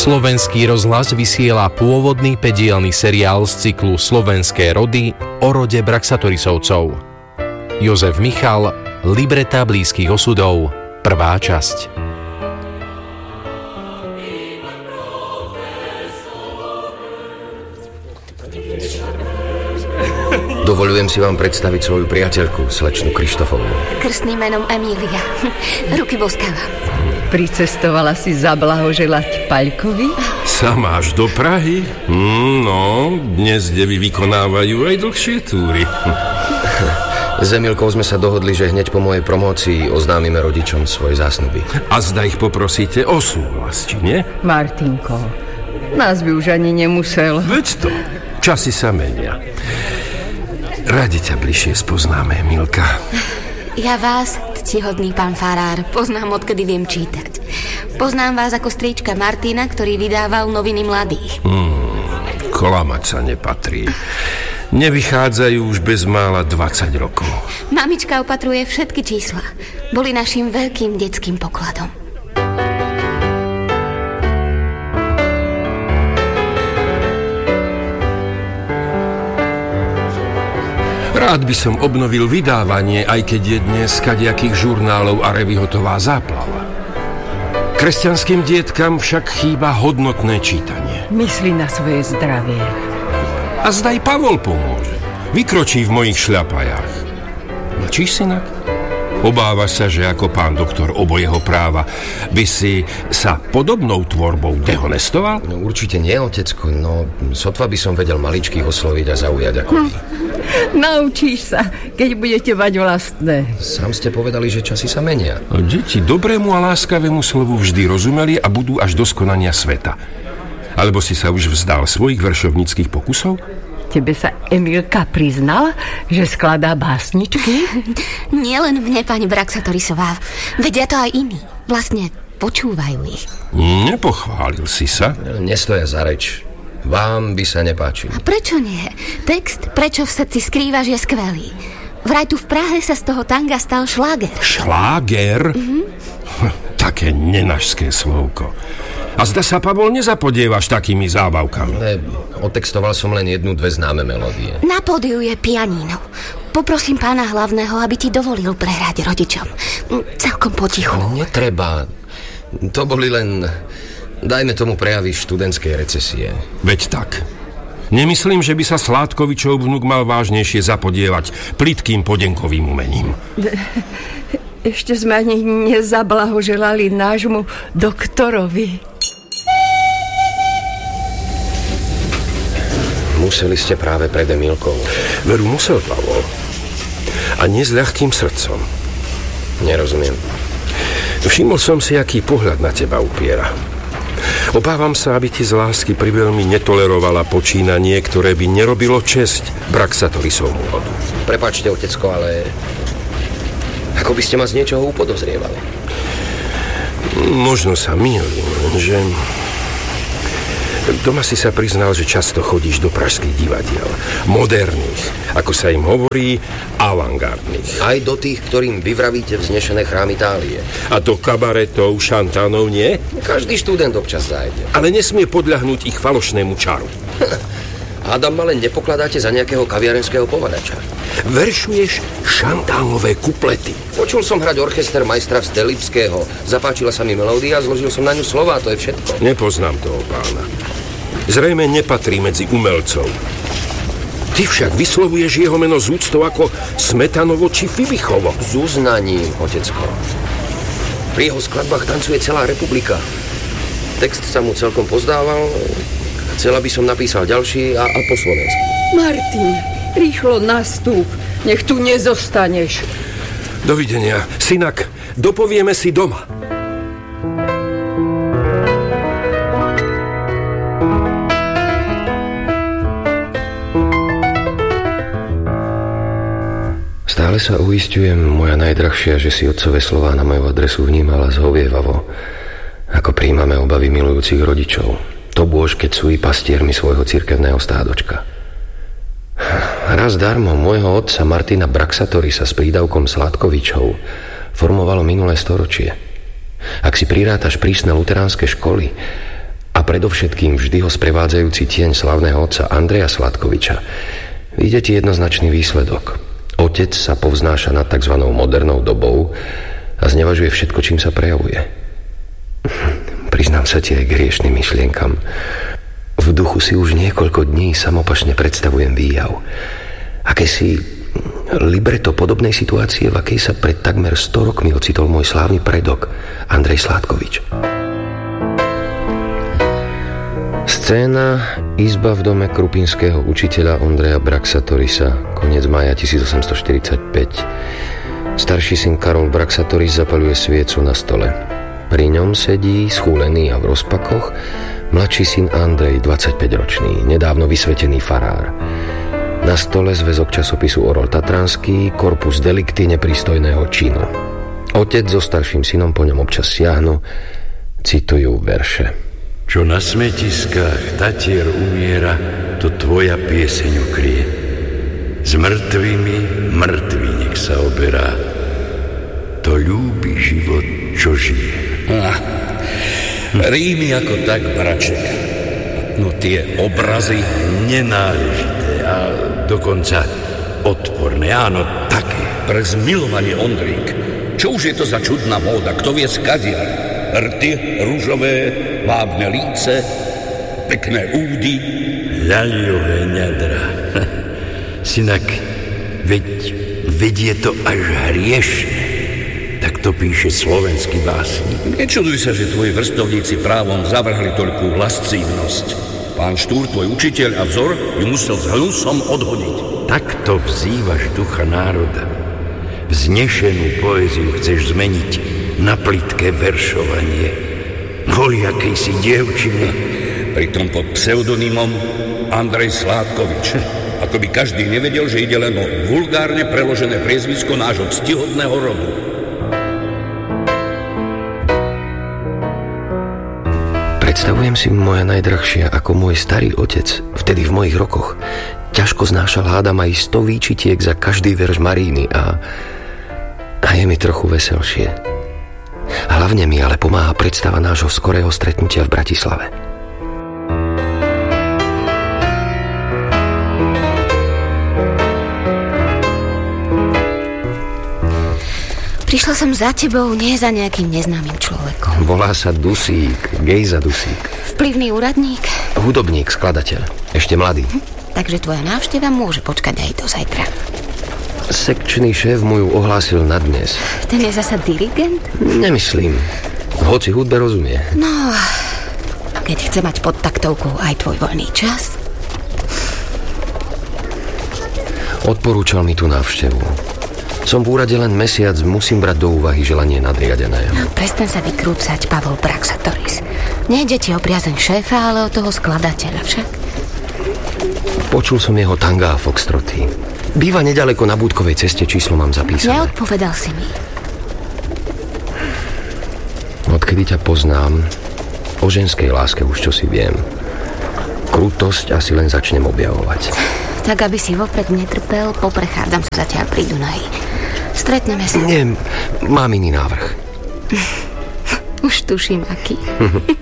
Slovenský rozhlas vysiela pôvodný 5-dielny seriál z cyklu Slovenské rody o rode Braxatorisovcov. Jozef Michal, Libreta blízkych osudov, 1. časť. Dovoľujem si vám predstaviť svoju priateľku, slečnu Krištofovú. Krstným menom Emília. Ruky boskávam. Pricestovala si zablahoželať Paľkovi? Sama až do Prahy? No, dnes devy vykonávajú aj dlhšie túry. S Emilkou sme sa dohodli, že hneď po mojej promócii oznámime rodičom svoje zásnuby. A zda ich poprosíte o súhlas, či nie? Martinko, nás by už ani nemusel. Veď to, časy sa menia. Radi ťa bližšie spoznáme, Emilka. Ja vás, ctihodný pán farár, poznám, odkedy viem čítať. Poznám vás ako strýčka Martina, ktorý vydával noviny mladých. Klamať sa nepatrí. Nevychádzajú už bezmála 20 rokov. Mamička opatruje všetky čísla. Boli našim veľkým detským pokladom. Rád by som obnovil vydávanie, aj keď je dnes kadejakých žurnálov a revyhotová záplava. Kresťanským dietkam však chýba hodnotné čítanie. Myslí na svoje zdravie. A zdaj Pavol pomôže. Vykročí v mojich šľapajách. Mlčíš, synak? Obávaš sa, že ako pán doktor obojeho práva by si sa podobnou tvorbou dehonestoval? No, určite nie, otecko. No, sotva by som vedel maličkých osloviť a zaujať ako vy. Naučíš sa, keď budete mať vlastné. Sám ste povedali, že časy sa menia. Deti dobrému a láskavému slovu vždy rozumeli a budú až do skonania sveta. Alebo si sa už vzdal svojich veršovníckych pokusov? Tebe sa Emilka priznal, že skladá básničky? Nie len mne, pani Braxatorisová. Vedia to aj iní. Vlastne počúvajú ich. Nepochválil si sa? Nestoja za reč. Vám by sa nepáčil. A prečo nie? Text Prečo v srdci skrývaš je skvelý. Vraj tu v Prahe sa z toho tanga stal šláger. Šláger? Také nenažské slovko. A zda sa, Pavol, nezapodievaš takými zábavkami. Ale otextoval som len 1-2 známe melódie. Na pódiu je pianíno. Poprosím pána hlavného, aby ti dovolil prehrať rodičom. Celkom potichu. Netreba. To boli len, dajme tomu, prejavy študentskej recesie. Veď tak. Nemyslím, že by sa Sládkovičov vnuk mal vážnejšie zapodievať plytkým podenkovým umením. Ešte sme ani nezablahoželali nášmu doktorovi. Museli ste práve pred Emilkou. Veru musel, Pavol. A nie s ľahkým srdcom. Nerozumiem. Všimol som si, aký pohľad na teba upiera. Obávam sa, aby ti z lásky priveľmi netolerovala počínanie, ktoré by nerobilo česť Braxatorisovmu rodu. Prepáčte, otecko, ale ako by ste ma z niečoho upodozrievali. Možno sa mýlim, že doma si sa priznal, že často chodíš do pražských divadiel. Moderných, ako sa im hovorí, avantgardných. Aj do tých, ktorým vyvravíte vznešené chrámy Itálie. A do kabaretov, šantánov nie? Každý študent občas zájde. Ale nesmie podľahnúť ich falošnému čaru. Hádam ma len nepokladáte za nejakého kaviarenského povadača. Veršuješ šantánové kuplety. Počul som hrať orchester majstra Stelipského. Zapáčila sa mi melódia a zložil som na ňu slová, to je všetko. Nepoznám toho pána. Zrejme nepatrí medzi umelcov. Ty však vyslovuješ jeho meno z úctou ako Smetanovo či Fibichovo. S uznaním, otecko. Pri jeho skladbách tancuje celá republika. Text sa mu celkom pozdával. Chcela by som napísal ďalší a po slovensku. Martin, rýchlo nastúp. Nech tu nezostaneš. Dovidenia. Synak, dopovieme si doma. Stále sa uisťujem, moja najdrahšia, že si otcové slová na moju adresu vnímala zhovievavo, ako prijímame obavy milujúcich rodičov. To bôž, keď sú i pastiermi svojho cirkevného stádočka. Raz darmo môjho otca Martina Braxatorisa s prídavkom Sládkovičov formovalo minulé storočie. Ak si prirátaš prísne luteránske školy, a predovšetkým vždy ho sprevádzajúci tieň slavného otca Andreja Sládkoviča, vyjde ti jednoznačný výsledok. Otec sa povznáša nad tzv. Modernou dobou a znevažuje všetko, čím sa prejavuje. Priznám sa ti aj k hriešným myšlienkam. V duchu si už niekoľko dní samopašne predstavujem výjav. Akési libreto podobnej situácie, v akej sa pred takmer 100 rokmi ocitol môj slávny predok Andrej Sládkovič. Scéna izba v dome krupinského učiteľa Ondreja Braxatorisa, koniec mája 1845. Starší syn Karol Braxatoris zapaľuje sviecu na stole. Pri ňom sedí, schúlený a v rozpakoch, mladší syn Andrej, 25-ročný, nedávno vysvetený farár. Na stole zväzok časopisu Orol Tatranský, korpus delikty neprístojného činu. Otec so starším synom po ňom občas siahnu, citujú verše. Čo na smetiskách Tatier umiera, to tvoja pieseň ukrie. S mŕtvými mŕtvy nech sa oberá. To ľúbi život, čo žije. Rímy ako tak, braček. No tie obrazy nenáležité a dokonca odporné. Áno, také. Pre zmilovanie, Ondrík. Čo už je to za čudná móda? Kto vie skadiaľ? Rty rúžové, vábne líce, pekné údy. Ľaliové ňadra. Synak, veď je to až hriešne. Tak to píše slovenský básnik. Nečuduj sa, že tvoji vrstovníci právom zavrhli toľkú lascívnosť. Pán Štúr, tvoj učiteľ a vzor, ju musel s hnusom odhodiť. Takto vzývaš ducha národa. Vznešenú poéziu chceš zmeniť na plitké veršovanie kvôli akejsi dievčine. Pritom pod pseudonymom Andrej Sládkovič. Ako by každý nevedel, že ide len o vulgárne preložené priezvisko nášho ctihodného rodu. Predstavujem si, moja najdrahšia, ako môj starý otec, vtedy v mojich rokoch, ťažko znášal, hádam, aj 100 výčitiek za každý verš Maríny a je mi trochu veselšie. Hlavne mi ale pomáha predstava nášho skorého stretnutia v Bratislave. Prišla som za tebou, nie za nejakým neznámym človekom. Volá sa Dusík, Gejza Dusík. Vplyvný úradník? Hudobník, skladateľ, ešte mladý. Takže tvoja návšteva môže počkať aj do zajtra. Sekčný šéf mu ju ohlásil na dnes. Ten je zasa dirigent? Nemyslím. Hoci hudbe rozumie. No, keď chce mať pod taktovkou aj tvoj voľný čas. Odporúčal mi tú návštevu. Som v úrade len mesiac, musím brať do úvahy želanie nadriadeného. No, prestaň sa vykrúcať, Pavol Braxatoris. Nejde ti o priazeň šéfa, ale o toho skladateľa však. Počul som jeho tanga a foxtroty. Býva nedaleko na Búdkovej ceste, číslo mám zapísané. Neodpovedal si mi. Odkedy ťa poznám, o ženskej láske už čosi viem. Krutosť asi len začnem objavovať. Tak, aby si vopred netrpel, poprechádzam sa zatiaľ pri Dunaji. Stretneme sa. Nie, mám iný návrh. Už tuším, aký.